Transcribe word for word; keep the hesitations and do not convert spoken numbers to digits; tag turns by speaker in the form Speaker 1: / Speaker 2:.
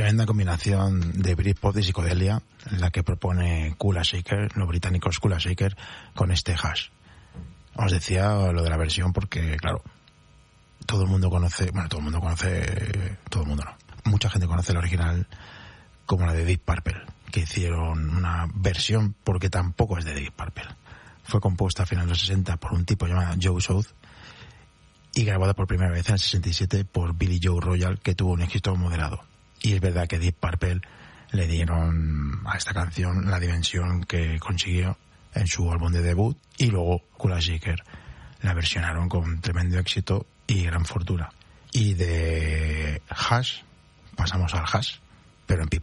Speaker 1: tremenda combinación de Britpop y psicodelia, la que propone Kula Shaker, los británicos Kula Shaker, con este Hash. Os decía lo de la versión porque, claro, todo el mundo conoce, bueno, todo el mundo conoce, todo el mundo no, mucha gente conoce el original como la de Deep Purple, que hicieron una versión porque tampoco es de Deep Purple. Fue compuesta a finales de los sesenta por un tipo llamado Joe South y grabada por primera vez en el sesenta y siete por Billy Joe Royal, que tuvo un éxito moderado. Y es verdad que Deep Purple le dieron a esta canción la dimensión que consiguió en su álbum de debut, y luego Kula Shaker la versionaron con tremendo éxito y gran fortuna. Y de Hash pasamos al Hash, pero en People.